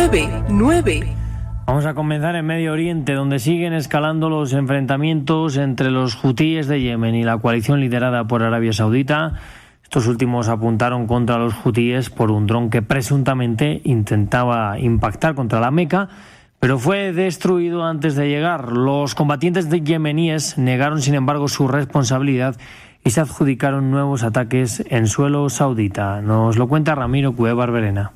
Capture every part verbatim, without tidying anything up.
nueve nueve. Vamos a comenzar en Medio Oriente, donde siguen escalando los enfrentamientos entre los hutíes de Yemen y la coalición liderada por Arabia Saudita. Estos últimos apuntaron contra los hutíes por un dron que presuntamente intentaba impactar contra la Meca, pero fue destruido antes de llegar. Los combatientes de yemeníes negaron, sin embargo, su responsabilidad y se adjudicaron nuevos ataques en suelo saudita. Nos lo cuenta Ramiro Cueva Verena.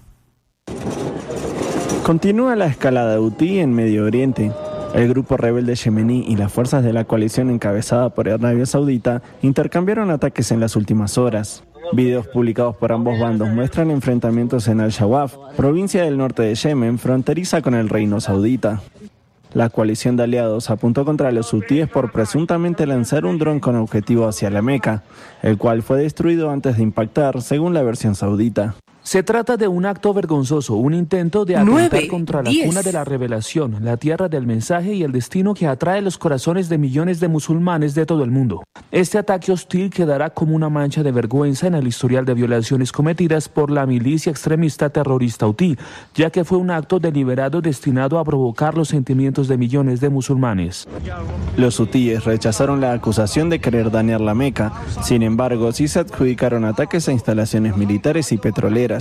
Continúa la escalada hutí en Medio Oriente. El grupo rebelde yemení y las fuerzas de la coalición encabezada por Arabia Saudita intercambiaron ataques en las últimas horas. Videos publicados por ambos bandos muestran enfrentamientos en Al-Shawaf, provincia del norte de Yemen, fronteriza con el reino saudita. La coalición de aliados apuntó contra los hutíes por presuntamente lanzar un dron con objetivo hacia la Meca, el cual fue destruido antes de impactar, según la versión saudita. Se trata de un acto vergonzoso, un intento de atentar contra la cuna de la revelación, la tierra del mensaje y el destino que atrae los corazones de millones de musulmanes de todo el mundo. Este ataque hostil quedará como una mancha de vergüenza en el historial de violaciones cometidas por la milicia extremista terrorista hutí, ya que fue un acto deliberado destinado a provocar los sentimientos de millones de musulmanes. Los hutíes rechazaron la acusación de querer dañar la Meca, sin embargo, sí se adjudicaron ataques a instalaciones militares y petroleras.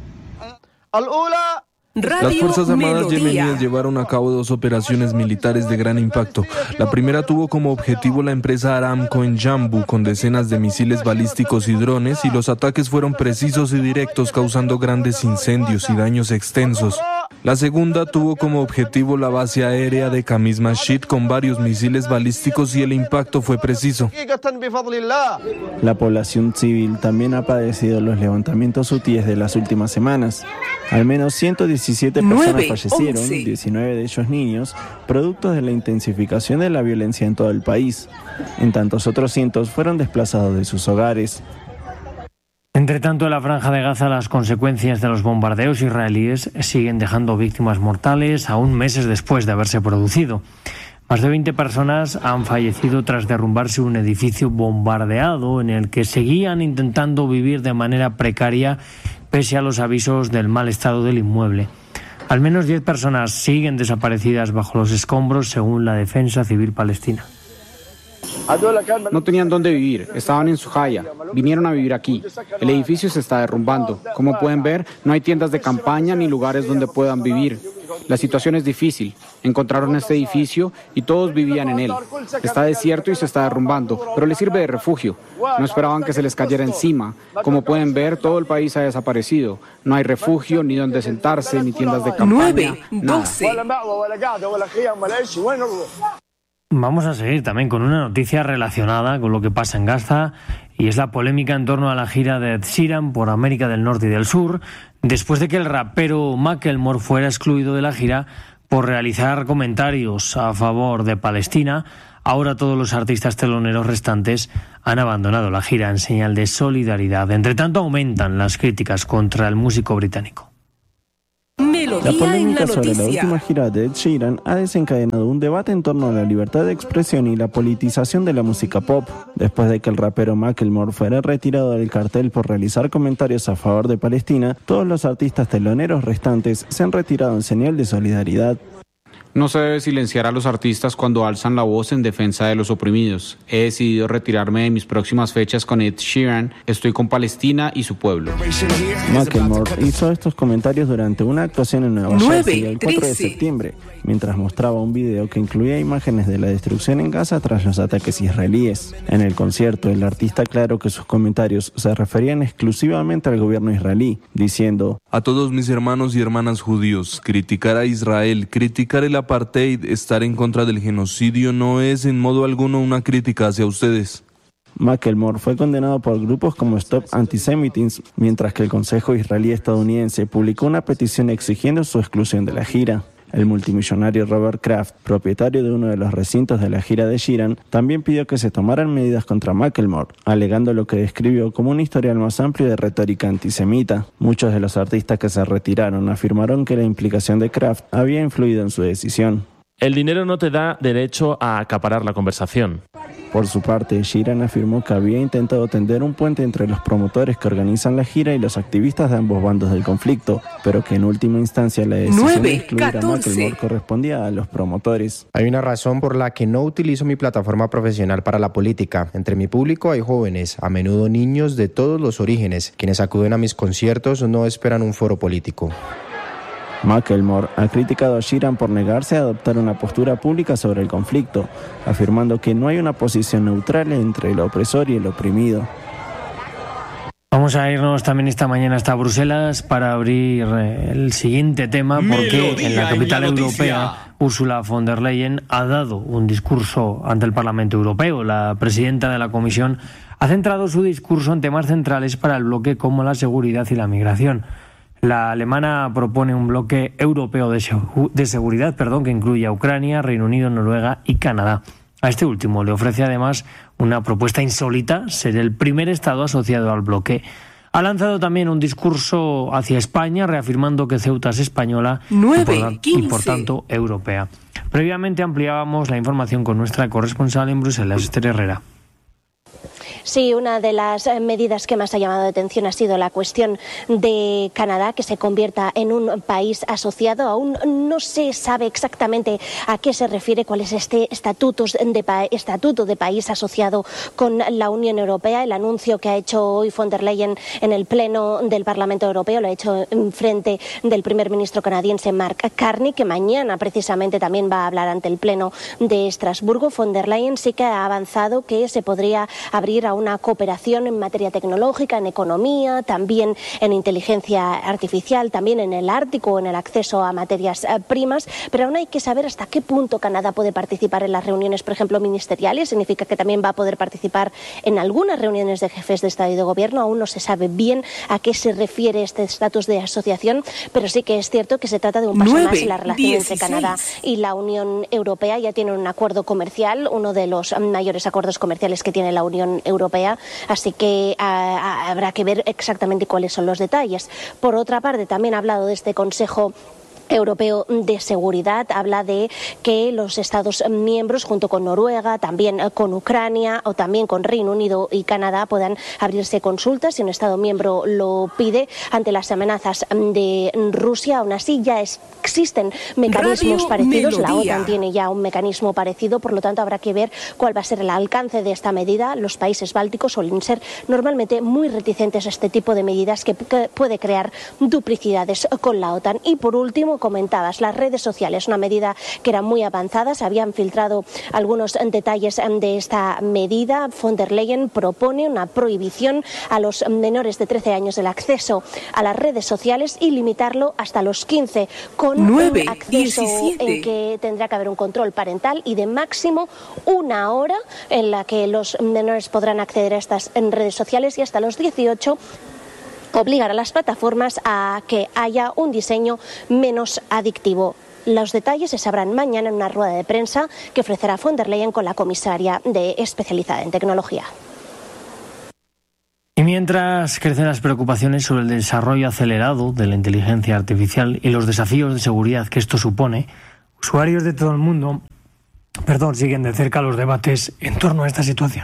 Las Fuerzas Armadas yemeníes llevaron a cabo dos operaciones militares de gran impacto. La primera tuvo como objetivo la empresa Aramco en Jambu, con decenas de misiles balísticos y drones, y los ataques fueron precisos y directos, causando grandes incendios y daños extensos. La segunda tuvo como objetivo la base aérea de Khamis Masjid con varios misiles balísticos y el impacto fue preciso. La población civil también ha padecido los levantamientos hutíes de las últimas semanas. Al menos ciento diecisiete personas fallecieron, diecinueve de ellos niños, producto de la intensificación de la violencia en todo el país. En tantos otros cientos fueron desplazados de sus hogares. Entre tanto, en la Franja de Gaza, las consecuencias de los bombardeos israelíes siguen dejando víctimas mortales aún meses después de haberse producido. Más de veinte personas han fallecido tras derrumbarse un edificio bombardeado en el que seguían intentando vivir de manera precaria pese a los avisos del mal estado del inmueble. Al menos diez personas siguen desaparecidas bajo los escombros, según la Defensa Civil Palestina. No tenían dónde vivir, estaban en Sujaya, vinieron a vivir aquí. El edificio se está derrumbando. Como pueden ver, no hay tiendas de campaña ni lugares donde puedan vivir. La situación es difícil. Encontraron este edificio y todos vivían en él. Está desierto y se está derrumbando, pero les sirve de refugio. No esperaban que se les cayera encima. Como pueden ver, todo el país ha desaparecido. No hay refugio, ni donde sentarse, ni tiendas de campaña, nada. Vamos a seguir también con una noticia relacionada con lo que pasa en Gaza, y es la polémica en torno a la gira de Ed Sheeran por América del Norte y del Sur, después de que el rapero Macklemore fuera excluido de la gira por realizar comentarios a favor de Palestina. Ahora todos los artistas teloneros restantes han abandonado la gira en señal de solidaridad. Entre tanto, aumentan las críticas contra el músico británico. La polémica sobre la última gira de Ed Sheeran ha desencadenado un debate en torno a la libertad de expresión y la politización de la música pop, después de que el rapero Macklemore fuera retirado del cartel por realizar comentarios a favor de Palestina. Todos los artistas teloneros restantes se han retirado en señal de solidaridad. No se debe silenciar a los artistas cuando alzan la voz en defensa de los oprimidos. He decidido retirarme de mis próximas fechas con Ed Sheeran. Estoy con Palestina y su pueblo. Macklemore hizo estos comentarios durante una actuación en Nueva Jersey el cuatro de septiembre, mientras mostraba un video que incluía imágenes de la destrucción en Gaza tras los ataques israelíes. En el concierto, el artista aclaró que sus comentarios se referían exclusivamente al gobierno israelí, diciendo: a todos mis hermanos y hermanas judíos, criticar a Israel, criticar el apartheid, estar en contra del genocidio no es en modo alguno una crítica hacia ustedes. Macklemore fue condenado por grupos como Stop Antisemitism, mientras que el Consejo Israelí Estadounidense publicó una petición exigiendo su exclusión de la gira. El multimillonario Robert Kraft, propietario de uno de los recintos de la gira de Sheeran, también pidió que se tomaran medidas contra Macklemore, alegando lo que describió como un historial más amplio de retórica antisemita. Muchos de los artistas que se retiraron afirmaron que la implicación de Kraft había influido en su decisión. El dinero no te da derecho a acaparar la conversación. Por su parte, Sheeran afirmó que había intentado tender un puente entre los promotores que organizan la gira y los activistas de ambos bandos del conflicto, pero que en última instancia la decisión de excluir a Macklemore correspondía a los promotores. Hay una razón por la que no utilizo mi plataforma profesional para la política. Entre mi público hay jóvenes, a menudo niños de todos los orígenes. Quienes acuden a mis conciertos no esperan un foro político. Macklemore ha criticado a Sheeran por negarse a adoptar una postura pública sobre el conflicto, afirmando que no hay una posición neutral entre el opresor y el oprimido. Vamos a irnos también esta mañana hasta Bruselas para abrir el siguiente tema, porque en la capital europea Ursula von der Leyen ha dado un discurso ante el Parlamento Europeo. La presidenta de la Comisión ha centrado su discurso en temas centrales para el bloque como la seguridad y la migración. La alemana propone un bloque europeo de, segu- de seguridad perdón, que incluye a Ucrania, Reino Unido, Noruega y Canadá. A este último le ofrece además una propuesta insólita, ser el primer Estado asociado al bloque. Ha lanzado también un discurso hacia España, reafirmando que Ceuta es española y, por, y por tanto europea. Previamente ampliábamos la información con nuestra corresponsal en Bruselas, Esther Herrera. Sí, una de las medidas que más ha llamado la atención ha sido la cuestión de Canadá, que se convierta en un país asociado. Aún no se sabe exactamente a qué se refiere, cuál es este estatuto de, pa- estatuto de país asociado con la Unión Europea. El anuncio que ha hecho hoy von der Leyen en el Pleno del Parlamento Europeo lo ha hecho en frente del primer ministro canadiense Mark Carney, que mañana precisamente también va a hablar ante el Pleno de Estrasburgo. Von der Leyen sí que ha avanzado que se podría abrir a una cooperación en materia tecnológica, en economía, también en inteligencia artificial, también en el Ártico, en el acceso a materias eh, primas, pero aún hay que saber hasta qué punto Canadá puede participar en las reuniones, por ejemplo, ministeriales. Significa que también va a poder participar en algunas reuniones de jefes de Estado y de Gobierno. Aún no se sabe bien a qué se refiere este estatus de asociación, pero sí que es cierto que se trata de un paso más en la relación entre Canadá y la Unión Europea. Ya tienen un acuerdo comercial, uno de los mayores acuerdos comerciales que tiene la Unión Europea. Así que a, a, habrá que ver exactamente cuáles son los detalles. Por otra parte, también ha hablado de este Consejo Europeo de Seguridad, habla de que los Estados miembros, junto con Noruega, también con Ucrania o también con Reino Unido y Canadá, puedan abrirse consultas si un Estado miembro lo pide ante las amenazas de Rusia. Aún así, ya es, existen mecanismos Radio parecidos. Melodía. La OTAN tiene ya un mecanismo parecido, por lo tanto habrá que ver cuál va a ser el alcance de esta medida. Los países bálticos suelen ser normalmente muy reticentes a este tipo de medidas que, que puede crear duplicidades con la OTAN. Y por último, comentabas, las redes sociales, una medida que era muy avanzada. Se habían filtrado algunos detalles de esta medida. Von der Leyen propone una prohibición a los menores de trece años del acceso a las redes sociales y limitarlo hasta los quince, con nueve, un acceso diecisiete en que tendrá que haber un control parental y de máximo una hora en la que los menores podrán acceder a estas redes sociales, y hasta los dieciocho obligar a las plataformas a que haya un diseño menos adictivo. Los detalles se sabrán mañana en una rueda de prensa que ofrecerá von der Leyen con la comisaria de especializada en tecnología. Y mientras crecen las preocupaciones sobre el desarrollo acelerado de la inteligencia artificial y los desafíos de seguridad que esto supone, usuarios de todo el mundo, perdón, siguen de cerca los debates en torno a esta situación.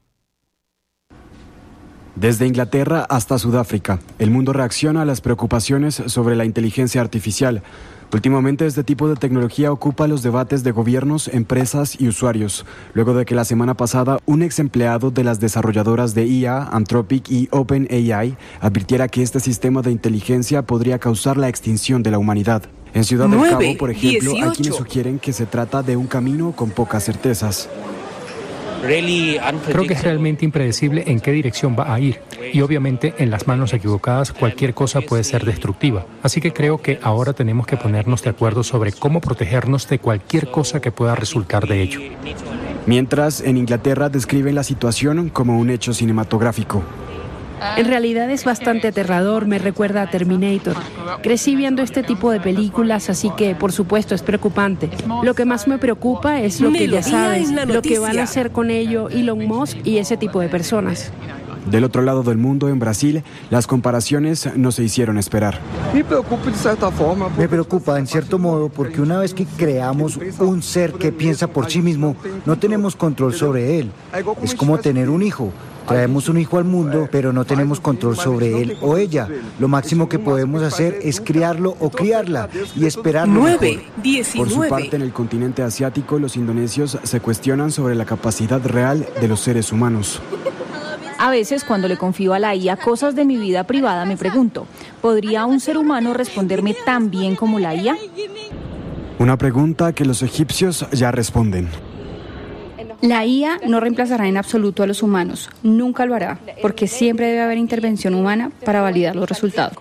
Desde Inglaterra hasta Sudáfrica, el mundo reacciona a las preocupaciones sobre la inteligencia artificial. Últimamente, este tipo de tecnología ocupa los debates de gobiernos, empresas y usuarios, luego de que la semana pasada un ex empleado de las desarrolladoras de I A, Anthropic y OpenAI, advirtiera que este sistema de inteligencia podría causar la extinción de la humanidad. En Ciudad del Cabo, por ejemplo, dieciocho hay quienes sugieren que se trata de un camino con pocas certezas. Creo que es realmente impredecible en qué dirección va a ir, y obviamente en las manos equivocadas cualquier cosa puede ser destructiva. Así que creo que ahora tenemos que ponernos de acuerdo sobre cómo protegernos de cualquier cosa que pueda resultar de ello. Mientras, en Inglaterra describen la situación como un hecho cinematográfico. En realidad es bastante aterrador, me recuerda a Terminator. Crecí viendo este tipo de películas, así que por supuesto es preocupante. Lo que más me preocupa es lo que ya sabes, lo que van a hacer con ello Elon Musk y ese tipo de personas. Del otro lado del mundo, en Brasil, las comparaciones no se hicieron esperar. Me preocupa de cierta forma. Me preocupa en cierto modo porque una vez que creamos un ser que piensa por sí mismo, no tenemos control sobre él. Es como tener un hijo. Traemos un hijo al mundo, pero no tenemos control sobre él o ella. Lo máximo que podemos hacer es criarlo o criarla y esperarlo. nueve, diecinueve. Por su parte, en el continente asiático, los indonesios se cuestionan sobre la capacidad real de los seres humanos. A veces, cuando le confío a la I A cosas de mi vida privada, me pregunto, ¿podría un ser humano responderme tan bien como la I A? Una pregunta que los egipcios ya responden. La I A no reemplazará en absoluto a los humanos, nunca lo hará, porque siempre debe haber intervención humana para validar los resultados.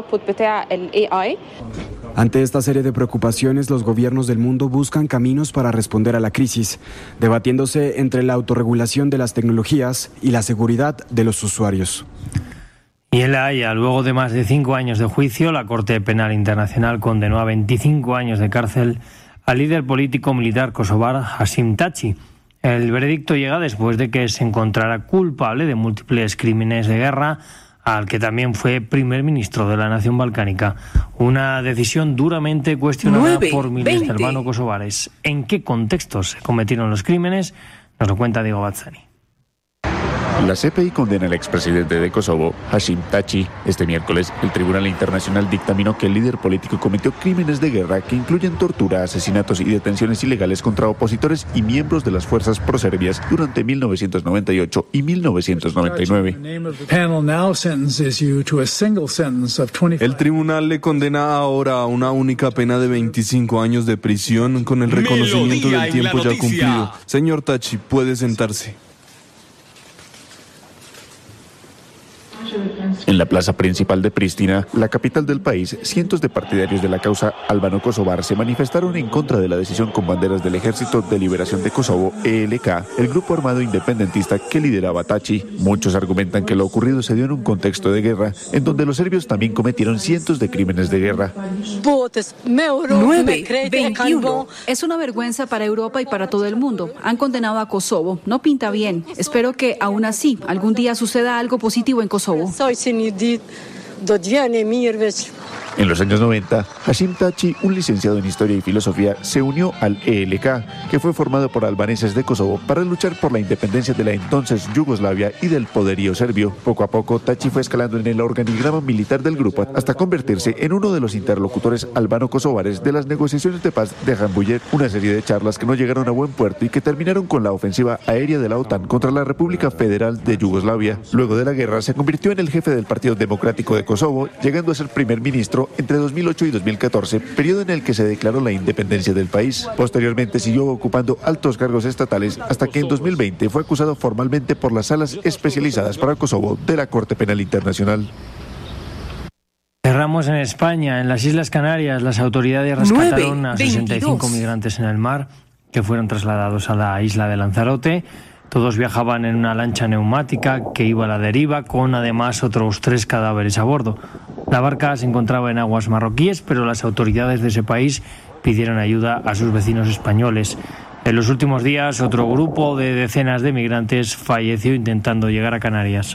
Ante esta serie de preocupaciones, los gobiernos del mundo buscan caminos para responder a la crisis, debatiéndose entre la autorregulación de las tecnologías y la seguridad de los usuarios. Y en La Haya, luego de más de cinco años de juicio, la Corte Penal Internacional condenó a veinticinco años de cárcel al líder político militar kosovar Hashim Thaçi. El veredicto llega después de que se encontrara culpable de múltiples crímenes de guerra, al que también fue primer ministro de la nación balcánica. Una decisión duramente cuestionada nueve, por miles de albano-kosovares. ¿En qué contextos se cometieron los crímenes? Nos lo cuenta Diego Bazzani. La C P I condena al expresidente de Kosovo, Hashim Thaçi. Este miércoles, el Tribunal Internacional dictaminó que el líder político cometió crímenes de guerra que incluyen tortura, asesinatos y detenciones ilegales contra opositores y miembros de las fuerzas proserbias durante mil novecientos noventa y ocho y mil novecientos noventa y nueve. El tribunal le condena ahora a una única pena de veinticinco años de prisión con el reconocimiento del tiempo ya cumplido. Señor Thaçi, puede sentarse. En la plaza principal de Pristina, la capital del país, cientos de partidarios de la causa albano-kosovar se manifestaron en contra de la decisión con banderas del Ejército de Liberación de Kosovo, E L K, el grupo armado independentista que lideraba Thaçi. Muchos argumentan que lo ocurrido se dio en un contexto de guerra, en donde los serbios también cometieron cientos de crímenes de guerra. nueve, veintiuno. Es una vergüenza para Europa y para todo el mundo. Han condenado a Kosovo. No pinta bien. Espero que, aún así, algún día suceda algo positivo en Kosovo. En los años noventa, Hashim Thaçi, un licenciado en Historia y Filosofía, se unió al E L K, que fue formado por albaneses de Kosovo para luchar por la independencia de la entonces Yugoslavia y del poderío serbio. Poco a poco, Thaçi fue escalando en el organigrama militar del grupo hasta convertirse en uno de los interlocutores albano-kosovares de las negociaciones de paz de Rambouillet, una serie de charlas que no llegaron a buen puerto y que terminaron con la ofensiva aérea de la OTAN contra la República Federal de Yugoslavia. Luego de la guerra, se convirtió en el jefe del Partido Democrático de Kosovo, llegando a ser primer ministro entre dos mil ocho y dos mil catorce, periodo en el que se declaró la independencia del país. Posteriormente siguió ocupando altos cargos estatales hasta que en dos mil veinte fue acusado formalmente por las salas especializadas para Kosovo de la Corte Penal Internacional. Cerramos en España. En las Islas Canarias, las autoridades rescataron a sesenta y cinco migrantes en el mar que fueron trasladados a la isla de Lanzarote. Todos viajaban en una lancha neumática que iba a la deriva, con además otros tres cadáveres a bordo. La barca se encontraba en aguas marroquíes, pero las autoridades de ese país pidieron ayuda a sus vecinos españoles. En los últimos días, otro grupo de decenas de migrantes falleció intentando llegar a Canarias.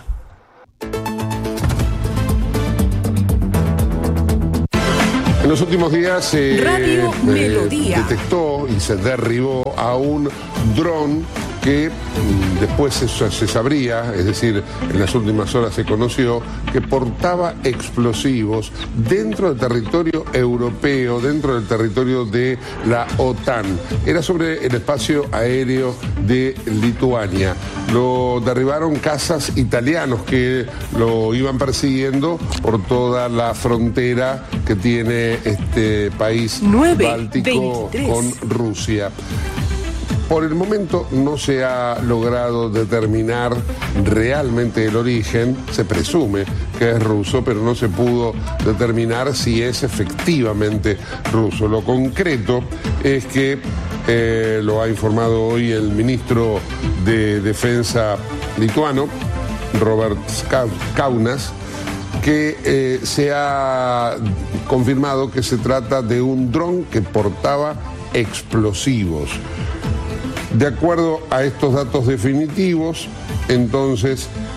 En los últimos días se Radio eh, Melodía. detectó y se derribó a un dron que después se, se sabría, es decir, en las últimas horas se conoció, que portaba explosivos dentro del territorio europeo, dentro del territorio de la OTAN. Era sobre el espacio aéreo de Lituania. Lo derribaron cazas italianos que lo iban persiguiendo por toda la frontera que tiene este país báltico con Rusia. Por el momento no se ha logrado determinar realmente el origen, se presume que es ruso, pero no se pudo determinar si es efectivamente ruso. Lo concreto es que, eh, lo ha informado hoy el ministro de Defensa lituano, Robert Kaunas, que eh, se ha confirmado que se trata de un dron que portaba explosivos. De acuerdo a estos datos definitivos, entonces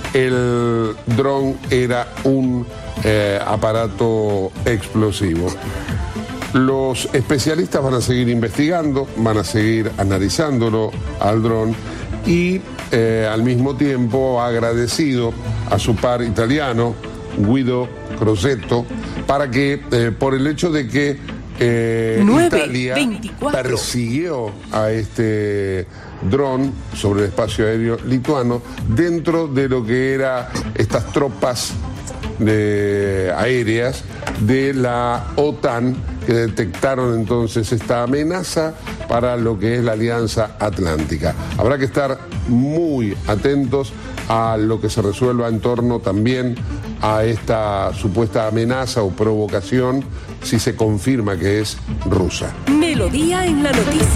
el dron era un eh, aparato explosivo. Los especialistas van a seguir investigando, van a seguir analizándolo al dron y eh, al mismo tiempo ha agradecido a su par italiano, Guido Crosetto, para que eh, por el hecho de que eh, Italia persiguió a este dron sobre el espacio aéreo lituano dentro de lo que era estas tropas de, aéreas de la OTAN, que detectaron entonces esta amenaza para lo que es la Alianza Atlántica. Habrá que estar muy atentos a lo que se resuelva en torno también a esta supuesta amenaza o provocación, si se confirma que es rusa. Melodía en la noticia.